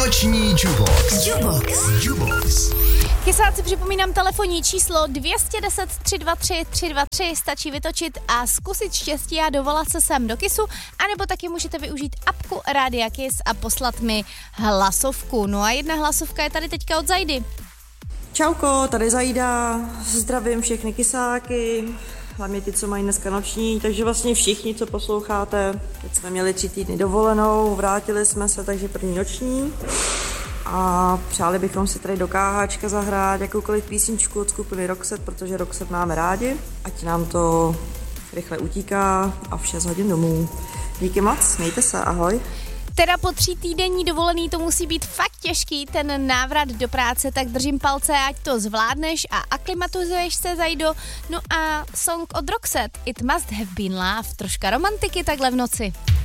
Noční Jubox. Kysáci, připomínám telefonní číslo 210 323 323, stačí vytočit a zkusit štěstí a dovolat se sem do Kysu, anebo taky můžete využít apku Rádia Kys a poslat mi hlasovku. No a jedna hlasovka je tady teďka od Zajdy. Čauko, tady Zajda, zdravím všechny Kysáky, hlavně ty, co mají dneska noční, takže vlastně všichni, co posloucháte, teď jsme měli 3 týdny dovolenou, vrátili jsme se, takže první noční a přáli bychom si tady do KHčka zahrát jakoukoliv písničku od skupiny Roxette, protože Roxette máme rádi, ať nám to rychle utíká a v 6 hodin domů. Díky moc, mějte se, ahoj. Teda po 3 týdenní dovolený to musí být fakt těžký, ten návrat do práce, tak držím palce, ať to zvládneš a aklimatizuješ se, Zajdo. No a song od Roxette, It Must Have Been Love, troška romantiky takhle v noci.